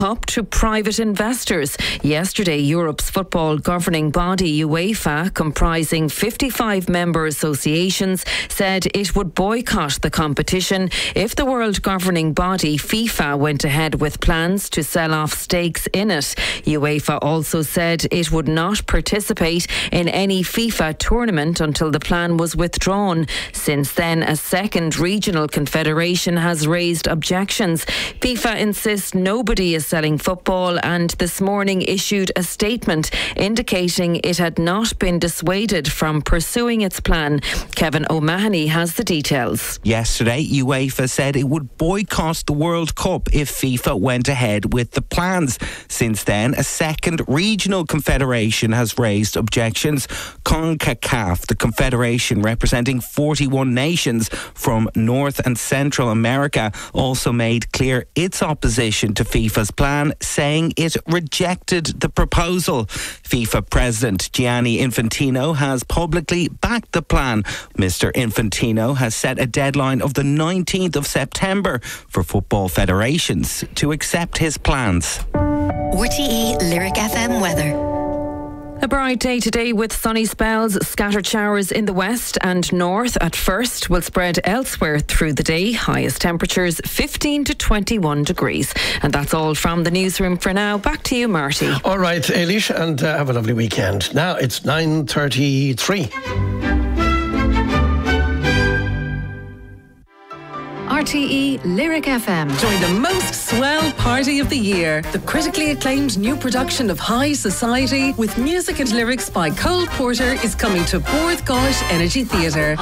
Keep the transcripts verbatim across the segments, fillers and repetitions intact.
Up to private investors. Yesterday, Europe's football governing body, UEFA, comprising fifty-five member associations, said it would boycott the competition if the world governing body, FIFA, went ahead with plans to sell off stakes in it. UEFA also said it would not participate in any FIFA tournament until the plan was withdrawn. Since then, a second regional confederation has raised objections. FIFA insists nobody is selling football, and this morning issued a statement indicating it had not been dissuaded from pursuing its plan. Kevin O'Mahony has the details. Yesterday, UEFA said it would boycott the World Cup if FIFA went ahead with the plans. Since then, a second regional confederation has raised objections. CONCACAF, the confederation representing forty-one nations from North and Central America, also made clear its opposition to FIFA's plan, saying it rejected the proposal. FIFA President Gianni Infantino has publicly backed the plan. Mister Infantino has set a deadline of the nineteenth of September for football federations to accept his plans. R T E Lyric F M weather. A bright day today with sunny spells, scattered showers in the west and north at first will spread elsewhere through the day. Highest temperatures fifteen to twenty-one degrees. And that's all from the newsroom for now. Back to you, Marty. All right, Eilish, and uh, have a lovely weekend. Now it's nine thirty-three. R T E Lyric F M. Join the most swell party of the year. The critically acclaimed new production of High Society with music and lyrics by Cole Porter is coming to Porthcawl Energy Theatre.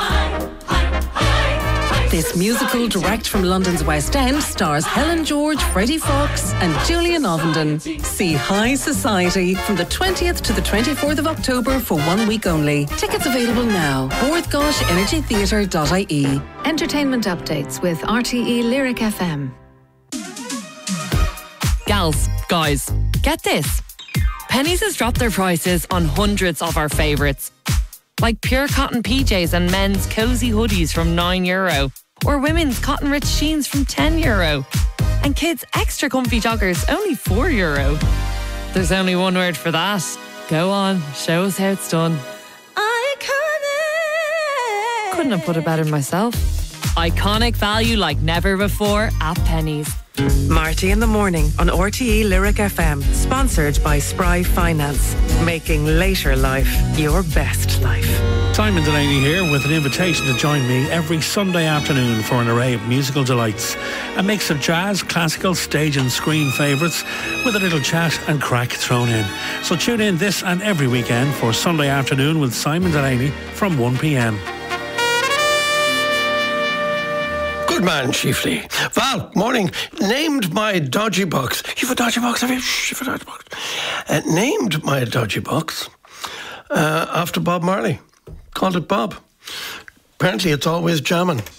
This musical, direct from London's West End, stars Helen George, Freddie Fox and Julian Ovenden. See High Society from the twentieth to the twenty-fourth of October for one week only. Tickets available now. porthcawl energy theatre dot I E. Entertainment updates with R T E Lyric F M. Gals, guys, get this. Penneys has dropped their prices on hundreds of our favourites. Like pure cotton P Js and men's cosy hoodies from nine euro. Or women's cotton rich jeans from ten euro. And kids' extra comfy joggers only four euro. There's only one word for that. Go on, show us how it's done. Iconic! Couldn't have put it better myself. Iconic value like never before at Penneys. Marty in the Morning on R T E Lyric F M. Sponsored by Spry Finance. Making later life your best life. Simon Delaney here with an invitation to join me every Sunday afternoon for an array of musical delights. A mix of jazz, classical, stage and screen favourites with a little chat and crack thrown in. So tune in this and every weekend for Sunday afternoon with Simon Delaney from one p.m. Good man, Chiefly. Val, morning. Named my dodgy box. You've a dodgy box, have you? Shh, you've a dodgy box. Uh, named my dodgy box uh, after Bob Marley. Called it Bob. Apparently it's always jamming.